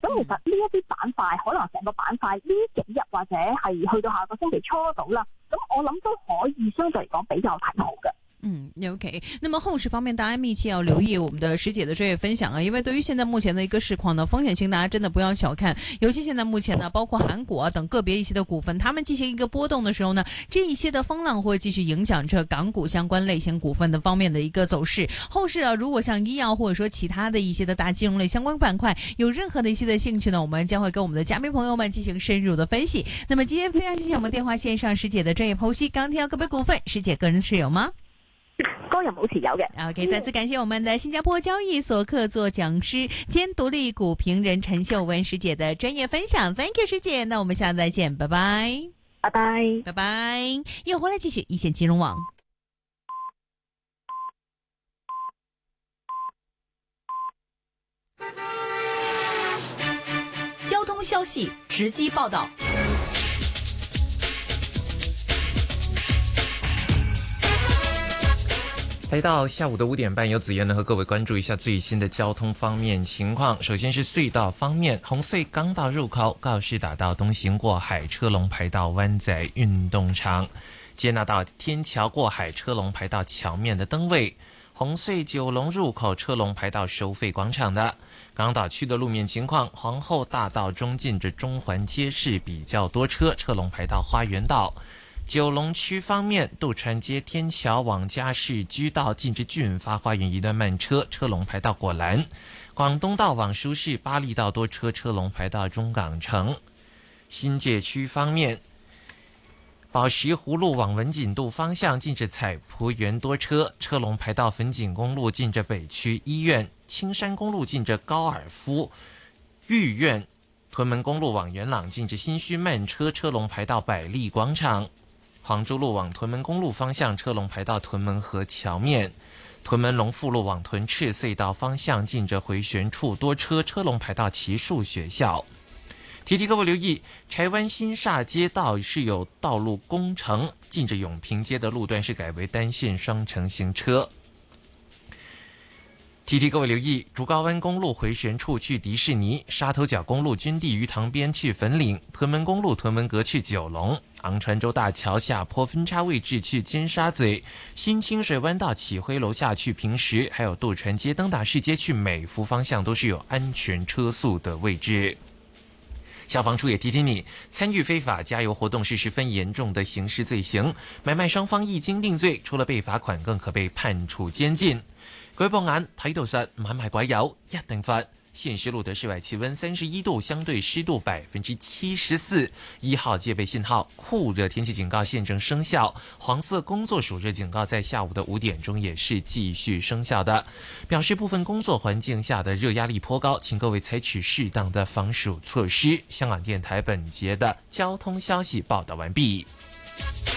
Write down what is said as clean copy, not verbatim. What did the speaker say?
其實呢一啲板塊，可能成個板塊呢幾日或者係去到下個星期初到啦，咁我諗都可以相對嚟講比較睇好嘅。 OK。那麼後市方面，大家密切要留意我們的師姐的專業分享啊，因為對於現在目前的一個市況呢，風險性大家真的不要小看，尤其現在目前呢，包括韓股啊等個別一些的股份，他們進行一個波動的時候呢，這一些的風浪會繼續影響着港股相關類型股份的方面的一個走勢。後市啊，如果像醫藥或者說其他的一些的大金融類相關板塊，有任何的一些的興趣呢，我們將會跟我們的嘉賓朋友們進行深入的分析。那麼今天非常謝謝我們電話線上師姐的專業剖析。剛提到個別股份，師姐個人持有嗎？ 個人冇持有嘅。 OK， 再次感謝我們的新加坡交易所客座講師兼獨立股評人陳秀雯師姐的專業分享 ，Thank you 師姐，那我們下次再見，拜拜， 拜拜， 拜拜，又回來繼續一線金融網。 交通消息直擊報道。 来到下午的5點半，由子妍呢和各位關注一下最新的交通方面情況。首先是隧道方面，紅隧港島入口告士打道東行過海車龍排到灣仔運動場，接納到天橋過海車龍排到橋面的燈位。紅隧九龍入口車龍排到收費廣場的。港島區的路面情況，皇后大道中近着中環街市比較多車，車龍排到花園道。九龍區方面，渡船街天橋往嘉士居道近至駿發花園一段慢車，車龍排到果欄。廣東道往蘇市巴利道多車，車龍排到中港城。新界區方面，寶石湖路往文錦渡方向近至彩璞園多車，車龍排到粉錦公路近至北區醫院。青山公路近至高爾夫御苑。屯門公路往元朗近至新墟慢車，車龍排到百利廣場。黃州路往屯門公路方向車龍排到屯門河橋面，屯門龍富路往屯赤隧道方向近着回旋處多車，車龍排到奇樹學校。提提各位留意，柴灣新煞街道是有道路工程，近着永平街的路段是改為單線雙程行車。提提各位留意，竹篙灣公路回旋處去迪士尼，沙頭角公路軍地魚塘邊去粉嶺，屯門公路屯門閣去九龍，昂船洲大橋下坡分叉位置去尖沙咀，新清水灣道啟輝樓下去平石，還有渡船街登打士街去美孚方向都是有安全車速的位置。消防處也提醒你，參與非法加油活動是十分嚴重的刑事罪行，買賣雙方一經定罪，除了被罰款，更可被判處監禁。舉報眼睇到實，買賣鬼油一定罰。現時錄得室外氣溫31度，相對濕度74%，1號戒備信號酷熱天氣警告現正生效，黃色工作暑熱警告在下午的5點鐘也是繼續生效的，表示部分工作環境下的熱壓力頗高，請各位採取適當的防暑措施。香港電台本節的交通消息報道完畢。